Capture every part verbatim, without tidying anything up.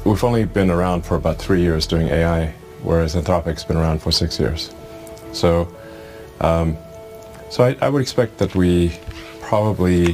we've only been around for about three years doing A I, whereas Anthropic's been around for six years. So, um, so I, I would expect that we probably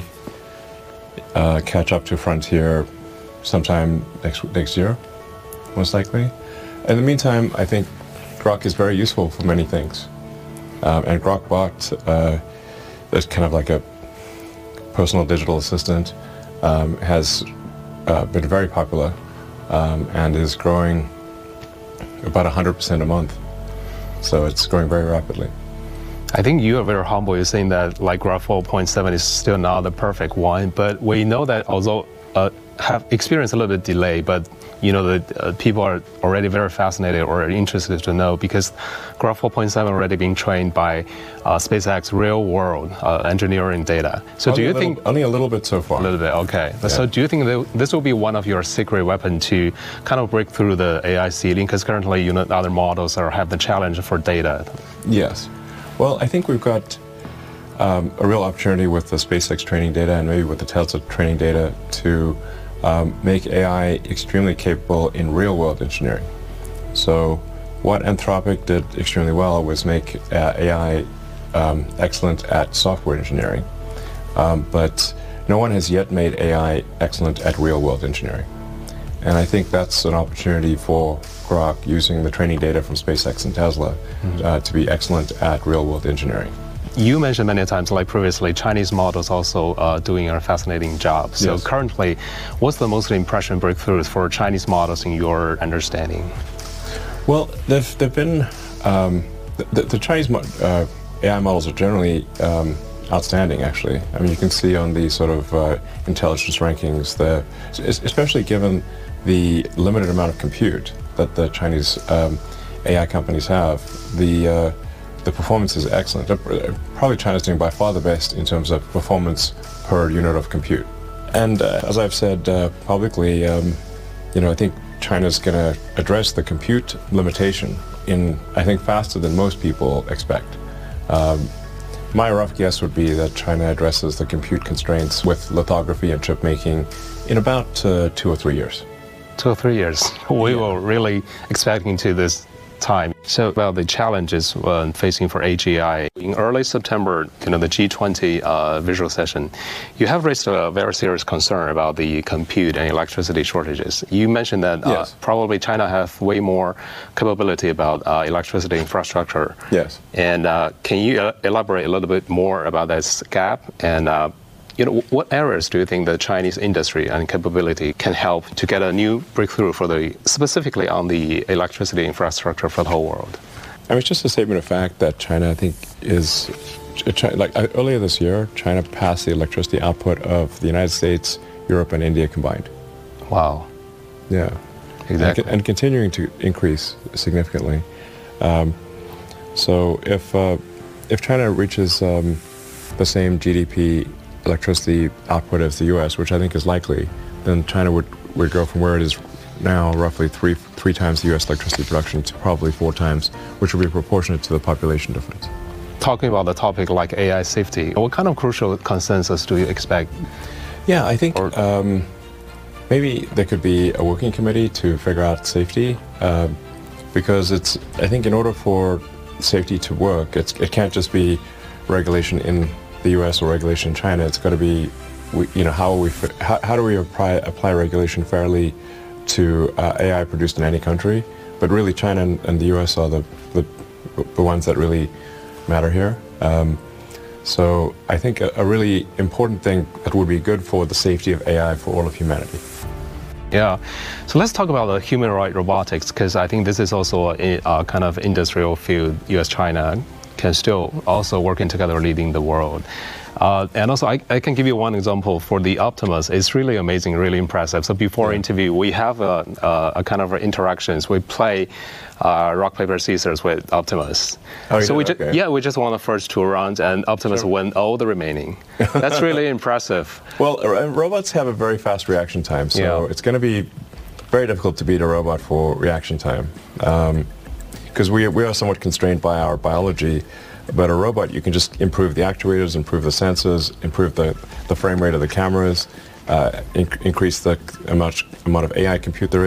uh, catch up to Frontier sometime next next year, most likely. In the meantime, I think Grok is very useful for many things, um, and Grokbot uh, is kind of like a personal digital assistant, um, has uh, been very popular um, and is growing about one hundred percent a month. So it's growing very rapidly. I think you are very humble. You're saying that like Grok four point seven is still not the perfect one, but we know that although uh, have experienced a little bit delay, but you know that uh, people are already very fascinated or interested to know because Grok four point seven already being trained by uh, SpaceX real world uh, engineering data. So only do you little, think only a little bit so far? A little bit, okay. Yeah. So do you think that this will be one of your secret weapon to kind of break through the A I ceiling? Because currently, you know, other models are have the challenge for data. Yes. Well, I think we've got um, a real opportunity with the SpaceX training data and maybe with the Tesla training data to um, make A I extremely capable in real-world engineering. So what Anthropic did extremely well was make uh, A I um, excellent at software engineering. Um, but no one has yet made A I excellent at real-world engineering. And I think that's an opportunity for Grok, using the training data from SpaceX and Tesla, mm-hmm. uh, to be excellent at real-world engineering. You mentioned many times, like previously, Chinese models also uh, doing a fascinating job. So yes. Currently, what's the most impression breakthroughs for Chinese models in your understanding? Well, there've, there've been, um, the, the Chinese mo uh, A I models are generally um, outstanding, actually. I mean, you can see on the sort of uh, intelligence rankings, the, especially given the limited amount of compute that the Chinese um, A I companies have, the uh, the performance is excellent. Probably China's doing by far the best in terms of performance per unit of compute. And uh, as I've said uh, publicly, um, you know, I think China's going to address the compute limitation in, I think, faster than most people expect. Um, my rough guess would be that China addresses the compute constraints with lithography and chip making in about uh, two or three years. Two or three years. We yeah. were really expecting to this time. So about the challenges uh, facing for A G I. In early September, you know, the G twenty uh, visual session, you have raised a very serious concern about the compute and electricity shortages. You mentioned that uh, yes. probably China have way more capability about uh, electricity infrastructure. Yes. And uh, can you uh, elaborate a little bit more about this gap? And uh, you know, what areas do you think the Chinese industry and capability can help to get a new breakthrough for the, specifically on the electricity infrastructure for the whole world? I mean, it's just a statement of fact that China, I think, is, like earlier this year, China passed the electricity output of the United States, Europe, and India combined. Wow. Yeah. Exactly. And, and continuing to increase significantly. Um, so if, uh, if China reaches um, the same G D P electricity output as the U S, which I think is likely, then China would, would go from where it is now, roughly three three times the U S electricity production, to probably four times, which would be proportionate to the population difference. Talking about the topic like A I safety, what kind of crucial consensus do you expect? Yeah, I think or, um, maybe there could be a working committee to figure out safety, uh, because it's, I think in order for safety to work, it's, it can't just be regulation in the U S or regulation in China. It's got to be, we, you know, how we, how, how do we apply, apply regulation fairly to uh, A I produced in any country? But really, China and, and the U S are the, the the ones that really matter here. Um, so I think a, a really important thing that would be good for the safety of A I for all of humanity. Yeah, so let's talk about the human-right robotics, because I think this is also a, a kind of industrial field. U S China can still also working together leading the world. Uh, and also, I, I can give you one example for the Optimus. It's really amazing, really impressive. So before yeah. interview, we have a, a, a kind of interactions. We play uh, rock, paper, scissors with Optimus. Oh, so yeah, we okay. just, yeah, we just won the first two rounds, and Optimus sure. won all the remaining. That's really impressive. Well, robots have a very fast reaction time, so yeah. it's going to be very difficult to beat a robot for reaction time. Um, because we, we are somewhat constrained by our biology. But a robot, you can just improve the actuators, improve the sensors, improve the, the frame rate of the cameras, uh, inc increase the amount, amount of A I compute there is.